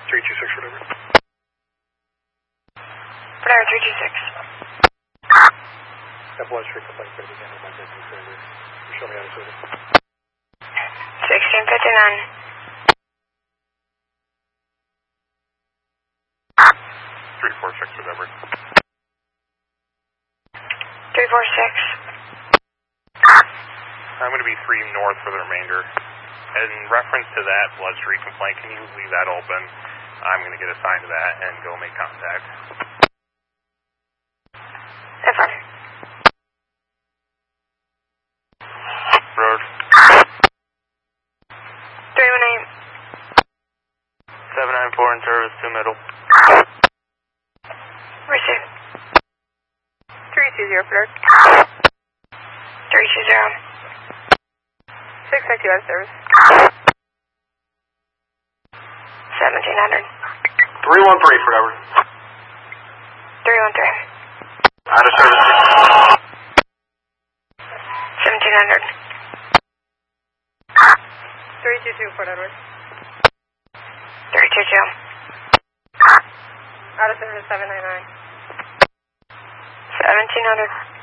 326, whatever. Whatever, 326. That bloodstream complaint is going to be handled by Deputy Fairview. You show me how to service. 1659. 346, whatever. 346. I'm going to be 3 north for the remainder. In reference to that blood streak complaint, can you leave that open? I'm going to get assigned to that and go make contact. That's fine. Road. 318. 794 in service, 2 middle. Receive. 320, flirt. 320. 692 out of service. 1700. 313, whatever. 313. Out of service. 1700. 322, Fort Edward. 322. Out of service, 799. 1700.